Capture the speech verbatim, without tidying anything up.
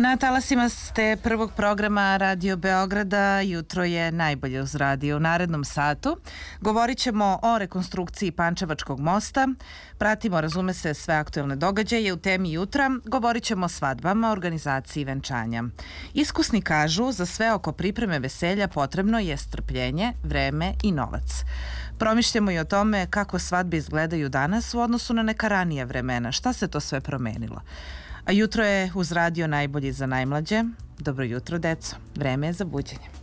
Na talasima ste prvog programa Radio Beograda. Jutro je najbolje uz radio. U narednom satu govorit ćemo o rekonstrukciji Pančevačkog mosta. Pratimo, razume se, sve aktuelne događaje. U temi jutra govorit ćemo o svadbama, organizaciji i venčanja. Iskusni kažu, za sve oko pripreme veselja potrebno je strpljenje, vreme i novac. Promišljamo i o tome kako svadbe izgledaju danas u odnosu na neka ranija vremena. Šta se to sve promenilo? A jutro je uz radio najbolji za najmlađe. Dobro jutro, deco. Vreme je za buđenje.